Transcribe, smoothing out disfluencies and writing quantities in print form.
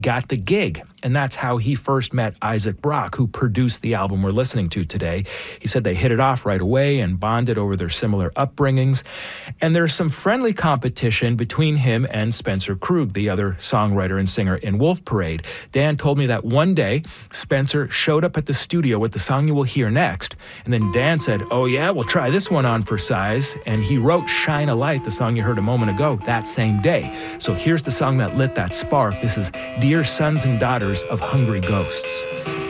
got the gig. And that's how he first met Isaac Brock, who produced the album we're listening to today. He said they hit it off right away and bonded over their similar upbringings. And there's some friendly competition between him and Spencer Krug, the other songwriter and singer in Wolf Parade. Dan told me that one day Spencer showed up at the studio with the song you will hear next. And then Dan said, "Oh yeah, we'll try this one on for size." And he wrote Shine a Light, the song you heard a moment ago, that same day. So here's the song that lit that spark. This is Dear Sons and Daughters of Hungry Ghosts.